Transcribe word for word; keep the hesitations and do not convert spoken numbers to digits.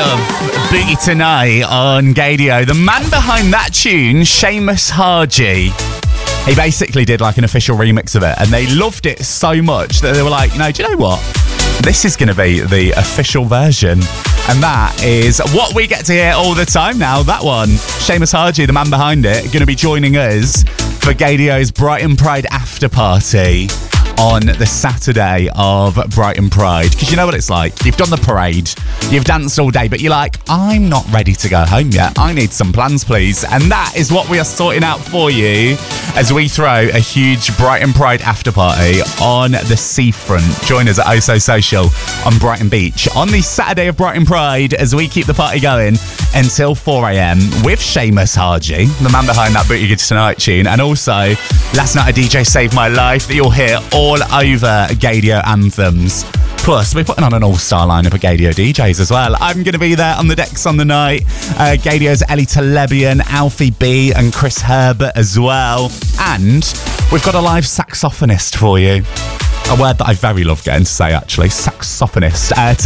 love Boogie Tonight on Gadio. The man behind that tune, Seamus Haji, he basically did like an official remix of it, and they loved it so much that they were like, you know, do you know what? This is going to be the official version. And that is what we get to hear all the time now. That one, Seamus Haji, the man behind it, going to be joining us for Gadio's Brighton Pride after party on the Saturday of Brighton Pride. Because you know what it's like. You've done the parade, you've danced all day, but you're like, I'm not ready to go home yet. I need some plans, please. And that is what we are sorting out for you as we throw a huge Brighton Pride after party on the seafront. Join us at Oh So Social on Brighton Beach on the Saturday of Brighton Pride as we keep the party going until four a.m. with Seamus Haji, the man behind that Boogie Tonight tune, and also last night a D J saved my life that you'll hear all over Gadio anthems. Plus, we're putting on an all-star lineup of Gadio D Js as well. I'm going to be there on the decks on the night. Uh, Gadio's Ellie Telebian, Alfie B and Chris Herbert as well. And we've got a live saxophonist for you. A word that I very love getting to say, actually. Saxophonist. Uh,